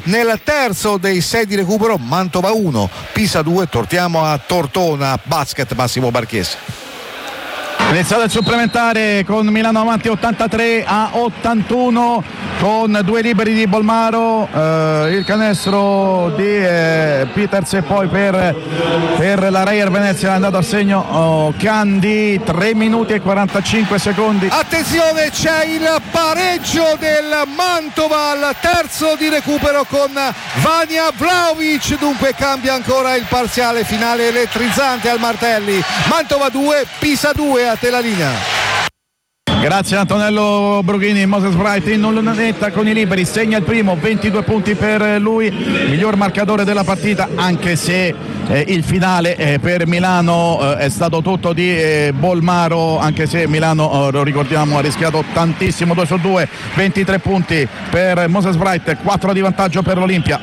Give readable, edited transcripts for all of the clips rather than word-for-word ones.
nel terzo dei 6 di recupero. Mantova 1, Pisa 2. Torniamo a Tortona Basket, Massimo Barchesi. Iniziato il supplementare con Milano avanti 83-81 con 2 liberi di Bolmaro, il canestro di Peters e poi per la Reyer Venezia è andato a segno Candi. 3 minuti e 45 secondi. Attenzione, c'è il pareggio del Mantova al terzo di recupero con Vanja Vlahovic, dunque cambia ancora il parziale finale elettrizzante al Martelli. Mantova 2, Pisa 2. A te la linea. Grazie Antonello Brughini. Moses Wright in lunetta con i liberi, segna il primo, 22 punti per lui, miglior marcatore della partita, anche se il finale per Milano è stato tutto di Bolmaro, anche se Milano, lo ricordiamo, ha rischiato tantissimo. 2 su 2, 23 punti per Moses Wright, 4 di vantaggio per l'Olimpia,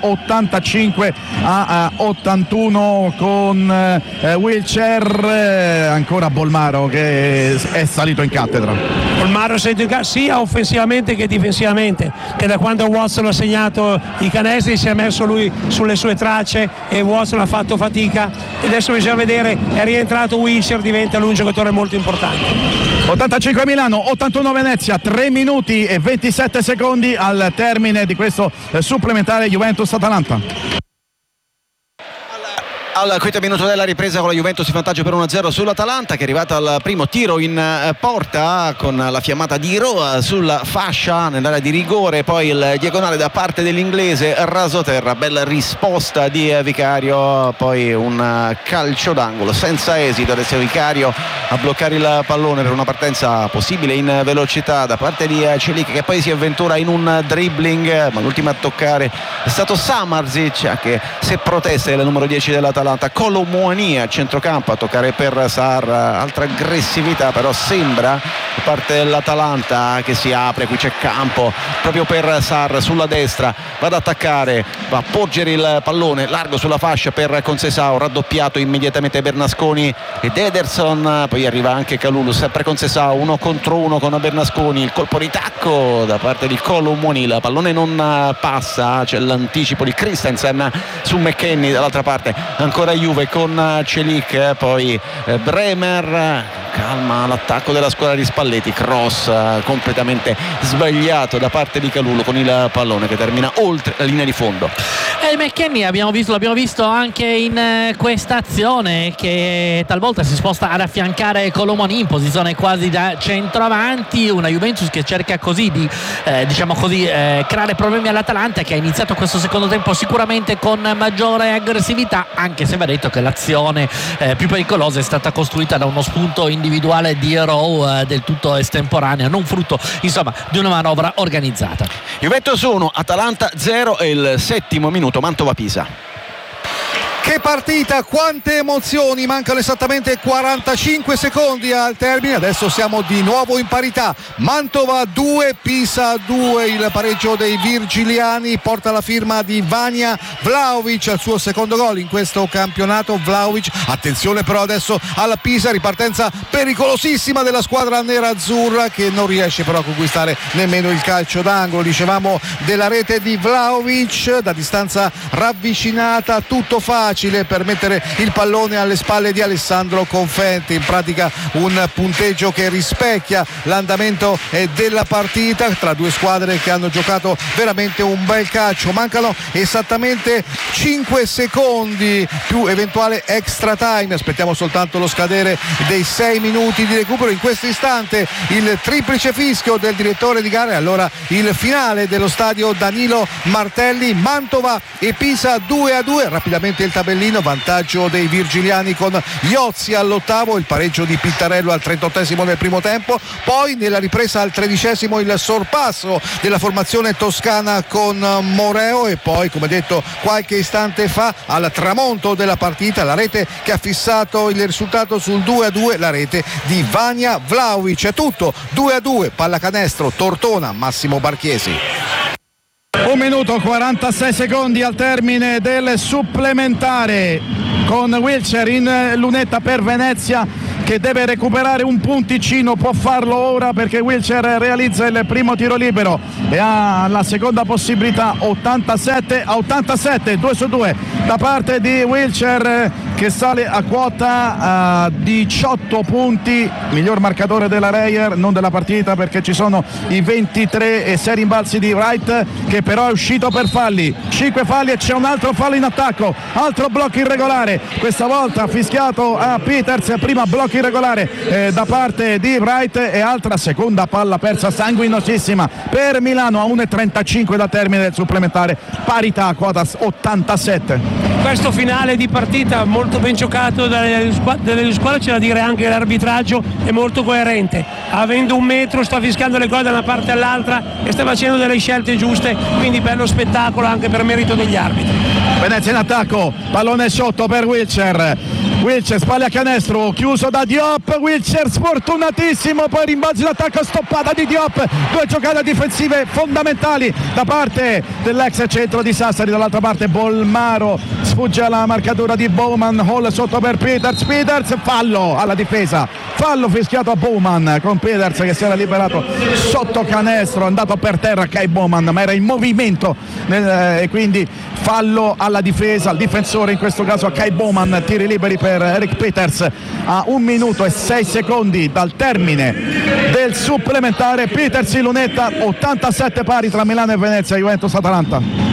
85-81 con Wilcher. Ancora Bolmaro che è salito in cattedra. Bolmaro sia offensivamente che difensivamente, che da quando Watson ha segnato i canestri si è messo lui sulle sue tracce e Watson ha fatto fatica, e adesso bisogna vedere, è rientrato Wilcher, diventa lui un giocatore molto importante. 85 Milano, 81 Venezia, 3 minuti e 27 secondi al termine di questo supplementare Juventus-Atalanta. Al quinto minuto della ripresa con la Juventus in vantaggio per 1-0 sull'Atalanta, che è arrivata al primo tiro in porta con la fiammata di Roa sulla fascia nell'area di rigore, poi il diagonale da parte dell'inglese rasoterra, bella risposta di Vicario, poi un calcio d'angolo senza esito. Adesso Vicario a bloccare il pallone per una partenza possibile in velocità da parte di Celic, che poi si avventura in un dribbling, ma l'ultimo a toccare è stato Samardzic, che se protesta il numero 10 dell'Atalanta. Colomouani a centrocampo a toccare per Sarr, altra aggressività, però sembra da parte dell'Atalanta che si apre. Qui c'è campo proprio per Sarr sulla destra, va ad attaccare, va a porgere il pallone largo sulla fascia per Conceição, raddoppiato immediatamente Bernasconi ed Ederson, poi arriva anche Kalulu, sempre Conceição 1 contro 1 con Bernasconi, il colpo di tacco da parte di Colomouani, il pallone non passa, c'è l'anticipo di Christensen su McKennie, dall'altra parte ancora Juve con Celic, poi Bremer calma l'attacco della squadra di Spalletti, cross completamente sbagliato da parte di Kalulu con il pallone che termina oltre la linea di fondo. E McKennie l'abbiamo visto anche in questa azione, che talvolta si sposta ad affiancare Colomouani in posizione quasi da centroavanti, una Juventus che cerca così di creare problemi all'Atalanta, che ha iniziato questo secondo tempo sicuramente con maggiore aggressività, anche se va detto che l'azione più pericolosa è stata costruita da uno spunto individuale di Rowe del tutto estemporanea, non frutto insomma di una manovra organizzata. Juventus 1, Atalanta 0 e il settimo minuto, Mantova-Pisa. Che partita, quante emozioni, mancano esattamente 45 secondi al termine, adesso siamo di nuovo in parità, Mantova 2, Pisa 2, il pareggio dei virgiliani porta la firma di Vanja Vlahovic al suo secondo gol in questo campionato. Vlahovic, attenzione però adesso alla Pisa, ripartenza pericolosissima della squadra nerazzurra che non riesce però a conquistare nemmeno il calcio d'angolo, dicevamo della rete di Vlahovic da distanza ravvicinata, tutto facile per mettere il pallone alle spalle di Alessandro Confetti, in pratica un punteggio che rispecchia l'andamento della partita tra due squadre che hanno giocato veramente un bel calcio. Mancano esattamente 5 secondi più eventuale extra time, aspettiamo soltanto lo scadere dei 6 minuti di recupero. In questo istante il triplice fischio del direttore di gara e allora il finale dello stadio Danilo Martelli, Mantova e Pisa 2-2. Rapidamente il tabellino, vantaggio dei virgiliani con Iozzi all'ottavo, il pareggio di Pittarello al 38esimo del primo tempo, poi nella ripresa al 13esimo il sorpasso della formazione toscana con Moreo e poi, come detto qualche istante fa, al tramonto della partita la rete che ha fissato il risultato sul 2-2, la rete di Vanja Vlahovic. È tutto 2-2, pallacanestro Tortona, Massimo Barchiesi. 1 minuto 46 secondi al termine del supplementare con Wilcher in lunetta per Venezia che deve recuperare un punticino, può farlo ora perché Wilcher realizza il primo tiro libero e ha la seconda possibilità. 87-87, 2-2 da parte di Wilcher, che sale a quota 18 punti, miglior marcatore della Reyer, non della partita perché ci sono i 23 e 6 rimbalzi di Wright, che però è uscito per falli, 5 falli e c'è un altro fallo in attacco, altro blocco irregolare, questa volta fischiato a Peters, prima blocco irregolare da parte di Wright e altra seconda palla persa sanguinosissima per Milano a 1:35 da termine del supplementare, parità a quota 87. Questo finale di partita molto ben giocato dalle squadre, c'è da dire anche l'arbitraggio è molto coerente, avendo un metro sta fischiando le gol da una parte all'altra e sta facendo delle scelte giuste, quindi bello spettacolo anche per merito degli arbitri. Venezia in attacco, pallone sotto per Wilcher, spalle a canestro, chiuso da Diop, Wilcher sfortunatissimo, poi rimbalzo in attacco, stoppata di Diop, 2 giocate difensive fondamentali da parte dell'ex centro di Sassari, dall'altra parte Bolmaro sfugge alla marcatura di Bowman, Hall sotto per Peters, fallo alla difesa, fallo fischiato a Bowman con Peters che si era liberato sotto canestro, andato per terra Kai Bowman ma era in movimento e quindi fallo alla difesa, al difensore in questo caso a Kai Bowman, tiri liberi per Eric Peters a 1 minuto e 6 secondi dal termine del supplementare. Peters in lunetta, 87 pari tra Milano e Venezia, Juventus-Atalanta.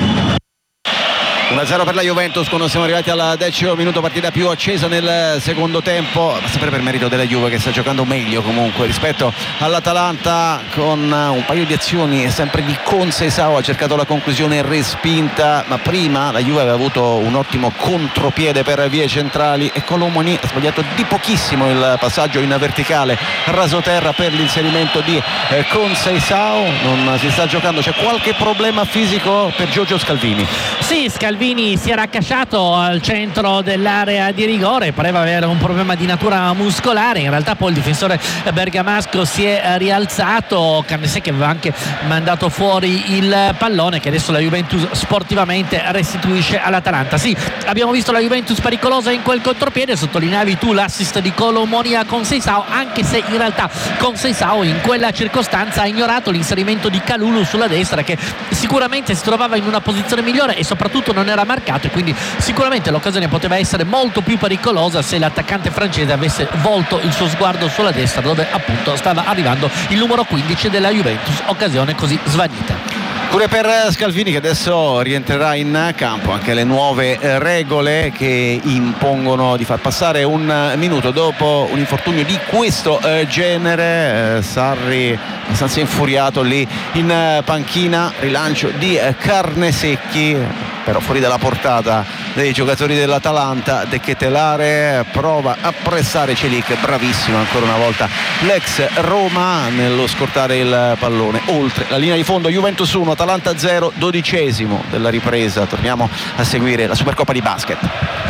1-0 per la Juventus quando siamo arrivati al 10° minuto, partita più accesa nel secondo tempo, ma sempre per merito della Juve che sta giocando meglio comunque rispetto all'Atalanta, con un paio di azioni sempre di Conceição, ha cercato la conclusione respinta, ma prima la Juve aveva avuto un ottimo contropiede per vie centrali e Colomoni ha sbagliato di pochissimo il passaggio in verticale rasoterra per l'inserimento di Conceição. Non si sta giocando, c'è qualche problema fisico per Giorgio Scalvini? Sì, Scalvini si era accasciato al centro dell'area di rigore, pareva avere un problema di natura muscolare, in realtà poi il difensore bergamasco si è rialzato, Cannesè che aveva anche mandato fuori il pallone che adesso la Juventus sportivamente restituisce all'Atalanta. Sì, abbiamo visto la Juventus pericolosa in quel contropiede, sottolineavi tu l'assist di Colomoni a Conceição, anche se in realtà Conceição in quella circostanza ha ignorato l'inserimento di Kalulu sulla destra, che sicuramente si trovava in una posizione migliore e soprattutto non era marcato, e quindi sicuramente l'occasione poteva essere molto più pericolosa se l'attaccante francese avesse volto il suo sguardo sulla destra dove appunto stava arrivando il numero 15 della Juventus, occasione così svanita. Pure per Scalvini che adesso rientrerà in campo, anche le nuove regole che impongono di far passare un minuto dopo un infortunio di questo genere. Sarri abbastanza infuriato lì in panchina, rilancio di Carnesecchi però fuori dalla portata dei giocatori dell'Atalanta. De Ketelare prova a pressare Celik, bravissimo ancora una volta l'ex Roma nello scortare il pallone oltre la linea di fondo. Juventus 1, Atalanta 0, 12° della ripresa. Torniamo a seguire la Supercoppa di basket.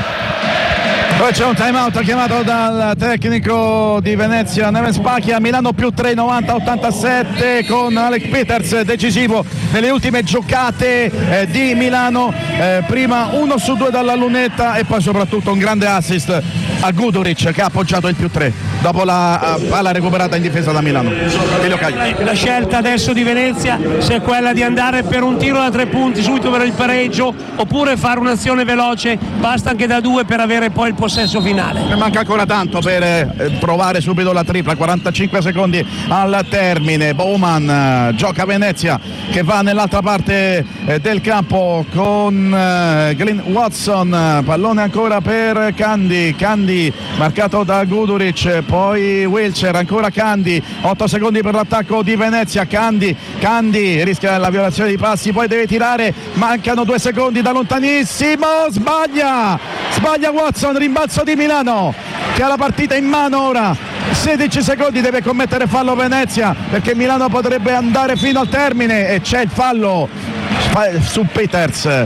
Poi c'è un time out chiamato dal tecnico di Venezia Neven Spacchia. Milano più 3, 90-87 con Alec Peters decisivo nelle ultime giocate di Milano, prima 1 su 2 dalla lunetta e poi soprattutto un grande assist a Guduric che ha appoggiato il più 3 dopo la palla recuperata in difesa da Milano. La scelta adesso di Venezia, se è quella di andare per un tiro da 3 punti subito per il pareggio oppure fare un'azione veloce, basta anche da 2 per avere poi il possesso finale. Ne manca ancora tanto per provare subito la tripla, 45 secondi al termine. Bowman gioca Venezia che va nell'altra parte del campo con Glenn Watson, pallone ancora per Kandi marcato da Guduric, poi Wilcher, ancora Kandi, 8 secondi per l'attacco di Venezia. Kandi rischia la violazione di passi, poi deve tirare, mancano 2 secondi da lontanissimo, sbaglia Watson, rimbalzo di Milano che ha la partita in mano ora, 16 secondi, deve commettere fallo Venezia perché Milano potrebbe andare fino al termine e c'è il fallo su Peters,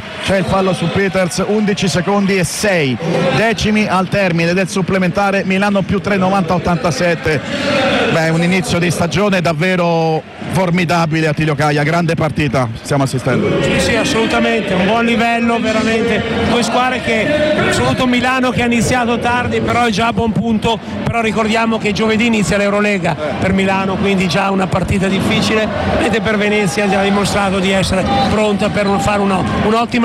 11 secondi e 6 decimi al termine del supplementare. Milano più 3, 90-87. Un inizio di stagione davvero formidabile Attilio Caia, grande partita stiamo assistendo. Sì, assolutamente, un buon livello, veramente due squadre che, soprattutto Milano che ha iniziato tardi però è già a buon punto, però ricordiamo che giovedì inizia l'Eurolega per Milano, quindi già una partita difficile, mentre per Venezia ha già dimostrato di essere pronta per fare un'ottima